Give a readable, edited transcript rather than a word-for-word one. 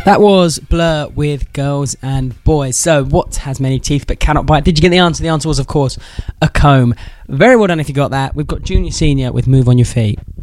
That was Blur with Girls and Boys. So, what has many teeth but cannot bite? Did you get the answer? The answer was, of course, a comb. Very well done if you got that. We've got Junior Senior with Move On Your Feet.